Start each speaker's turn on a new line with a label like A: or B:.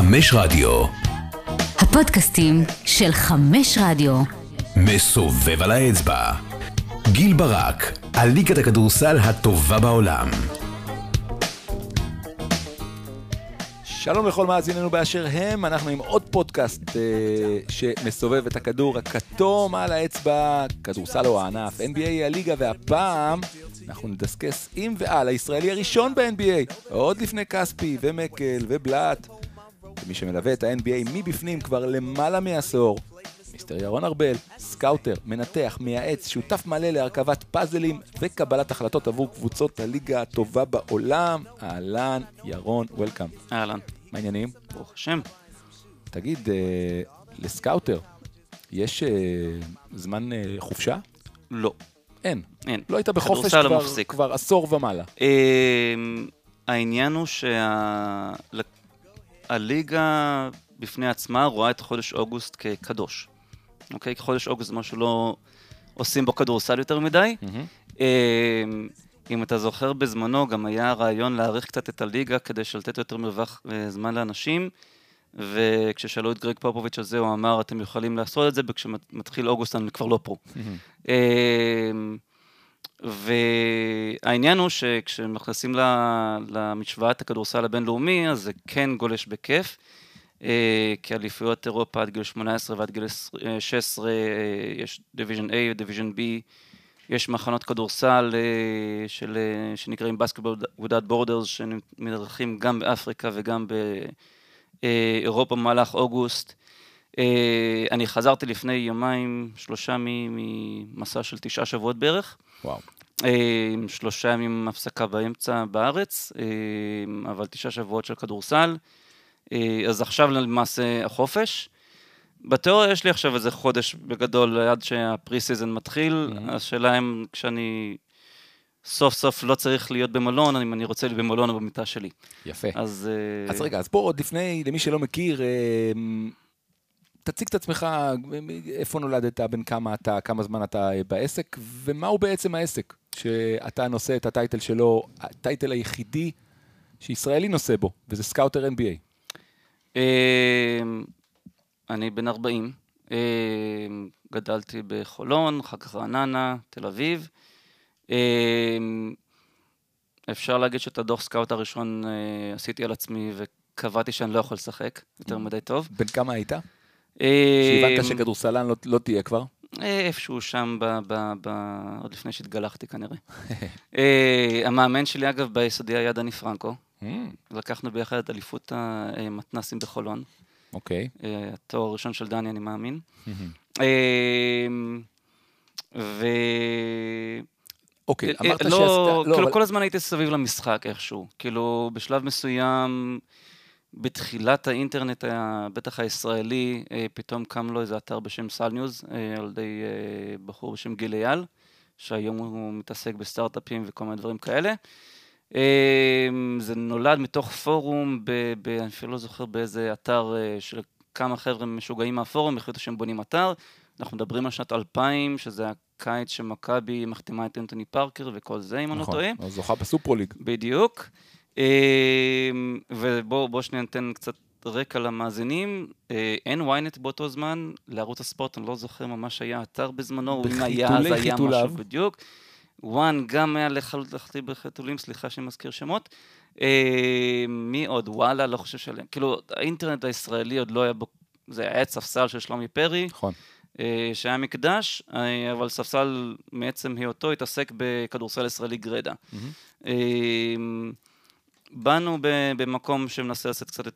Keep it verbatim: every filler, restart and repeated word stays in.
A: חמש רדיו.
B: הפודקאסטים של חמש רדיו.
A: מסובב על האצבע. גיל ברק, על ליגת הכדורסל הטובה בעולם.
C: שלום לכל מאזיננו באשר הם, אנחנו עם עוד פודקאסט אה, שמסובב את הכדור הכתום על האצבע, כדורסל או הענף, אן בי איי הליגה, והפעם אנחנו נדסקס עם ועל הישראלי הראשון ב-אן בי איי, עוד לפני כספי ומקל ובלט, ומי שמלווה את ה-אן בי איי מבפנים כבר למעלה מעשור, מיסטר ירון ארבל, סקאוטר, מנתח, מייעץ, שותף מלא להרכבת פאזלים וקבלת החלטות עבור קבוצות הליגה הטובה בעולם. אהלן, ירון, וולקאם.
D: אהלן.
C: מה העניינים?
D: ברוך השם.
C: תגיד, אה, לסקאוטר, יש אה, זמן אה, חופשה?
D: לא.
C: אין.
D: אין.
C: לא היית בחופש
D: כדורסל
C: כבר,
D: מפסיק.
C: כבר עשור ומעלה.
D: אה, העניין הוא שהליגה בפני עצמה רואה את חודש אוגוסט כקדוש. אוקיי? חודש אוגוסט זה משהו לא עושים בו כדורסל יותר מדי.
C: Mm-hmm.
D: אה, אם אתה זוכר בזמנו, גם היה רעיון להאריך קצת את הליגה כדי שלתת יותר מרווח זמן לאנשים, וכששאלו את גרג פופוביץ' על זה, הוא אמר, אתם יכולים לעשות את זה, וכשמתחיל אוגוסט אני כבר לא פה. Mm-hmm. והעניין הוא שכשמכנסים למשוואת הכדורסל הבינלאומי, אז זה כן גולש בכיף, כי אליפויות אירופה עד גיל שמונה עשרה ועד גיל שש עשרה, יש דיוויז'ן A ודיוויז'ן B, יש מחנות כדורסל של, שנקראים Basketball Without Borders, שמדרכים גם באפריקה וגם באירופה במהלך אוגוסט. אני חזרתי לפני יומיים, שלושה ממסע של תשעה שבועות בערך.
C: וואו.
D: שלושה ימים הפסקה באמצע בארץ, אבל תשעה שבועות של כדורסל. אז עכשיו למעשה החופש. בתיאוריה יש לי עכשיו איזה חודש בגדול עד שהפרי-סיזן מתחיל. Mm-hmm. השאלה אם כשאני סוף סוף לא צריך להיות במלון, אם אני רוצה להיות במלון או במיטה שלי.
C: יפה.
D: אז,
C: אז רגע, אז פה עוד לפני, למי שלא מכיר, תציג את עצמך, איפה נולדת, בין כמה אתה, כמה זמן אתה בעסק, ומהו בעצם העסק שאתה נושא את הטייטל שלו, הטייטל היחידי שישראלי נושא בו, וזה סקאוטר אן בי איי.
D: אני בן ארבעים, גדלתי בחולון, אחר כך רעננה, תל אביב. אפשר להגיד שאת הדוח סקאוט הראשון עשיתי על עצמי וקבעתי שאני לא יכול לשחק יותר מדי טוב.
C: בן כמה היית? שהבנת שכדורסלן לא, לא תהיה כבר?
D: איפשהו שם, ב, ב, ב, עוד לפני שהתגלחתי כנראה. המאמן שלי אגב ביסודי היה דני פרנקו. לקחנו ביחד את אליפות המתנסים בחולון.
C: אוקיי.
D: התואר הראשון של דני, אני מאמין. ו...
C: אוקיי, אמרת שעשת...
D: כאילו כל הזמן הייתי סביב למשחק איכשהו. כאילו בשלב מסוים, בתחילת האינטרנט, בטח הישראלי, פתאום קם לו איזה אתר בשם סל ניוז, על ידי בחור בשם גיל אייל, שהיום הוא מתעסק בסטארט-אפים וכל מיני דברים כאלה. זה נולד מתוך פורום, ב, ב, אני אפילו לא זוכר באיזה אתר של כמה חבר'ה משוגעים מהפורום, החליטו שהם בונים אתר. אנחנו מדברים על שנת אלפיים, שזה הקיץ שמכבי מחתימה את אנטוני פארקר וכל זה, אם אני לא טועה.
C: נכון, זוכה בסופרוליג.
D: בדיוק. ובואו שניה נתן קצת רקע למאזינים. אין וויינט באותו זמן, לערוץ הספורט, אני לא זוכר ממש היה אתר בזמנו, אם היה, אז היה משהו בדיוק. וואן גם היה לחלוטין בחתולים, סליחה שאני מזכיר שמות. מי עוד? וואלה, לא חושב שלהם. כאילו, האינטרנט הישראלי עוד לא היה בו, זה היה ספסל של שלומי פרי, נכון. שהיה מקדש, אבל ספסל מעצם היותו התעסק בכדורסל ישראלי גרדה. באנו במקום שמנסה לעשות קצת